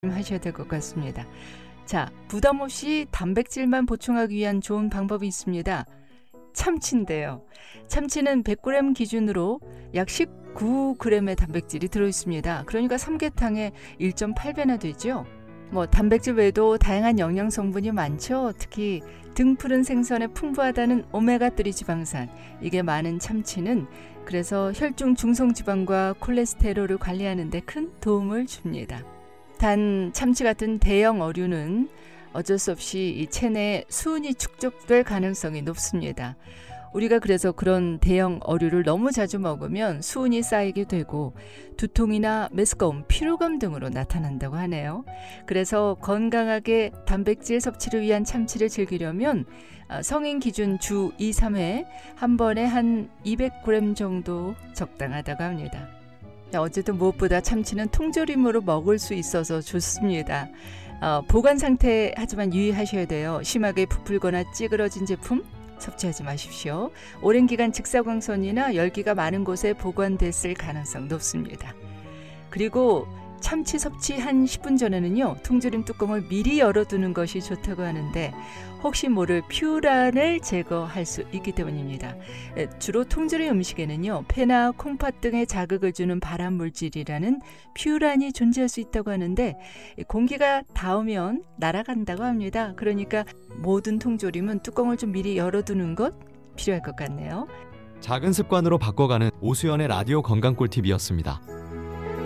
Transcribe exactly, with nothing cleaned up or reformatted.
하셔야 될 것 같습니다. 자, 부담 없이 단백질만 보충하기 위한 좋은 방법이 있습니다. 참치인데요. 참치는 백 그램 기준으로 약 십구 그램의 단백질이 들어있습니다. 그러니까 삼계탕의 일 점 팔 배나 되죠. 뭐 단백질 외에도 다양한 영양 성분이 많죠. 특히 등푸른 생선에 풍부하다는 오메가삼 지방산. 이게 많은 참치는 그래서 혈중 중성지방과 콜레스테롤을 관리하는 데 큰 도움을 줍니다. 단 참치 같은 대형 어류는 어쩔 수 없이 이 체내에 수은이 축적될 가능성이 높습니다. 우리가 그래서 그런 대형 어류를 너무 자주 먹으면 수은이 쌓이게 되고 두통이나 메스꺼움, 피로감 등으로 나타난다고 하네요. 그래서 건강하게 단백질 섭취를 위한 참치를 즐기려면 성인 기준 주 이, 삼 회 한 번에 한 이백 그램 정도 적당하다고 합니다. 어쨌든 무엇보다 참치는 통조림으로 먹을 수 있어서 좋습니다. 어, 보관 상태 하지만 유의하셔야 돼요. 심하게 부풀거나 찌그러진 제품 섭취하지 마십시오. 오랜 기간 직사광선이나 열기가 많은 곳에 보관됐을 가능성 높습니다. 그리고 참치 섭취 한 십 분 전에는요, 통조림 뚜껑을 미리 열어두는 것이 좋다고 하는데 혹시 모를 퓨란을 제거할 수 있기 때문입니다. 주로 통조림 음식에는요, 폐나 콩팥 등에 자극을 주는 발암 물질이라는 퓨란이 존재할 수 있다고 하는데 공기가 닿으면 날아간다고 합니다. 그러니까 모든 통조림은 뚜껑을 좀 미리 열어두는 것 필요할 것 같네요. 작은 습관으로 바꿔가는 오수연의 라디오 건강 꿀팁이었습니다.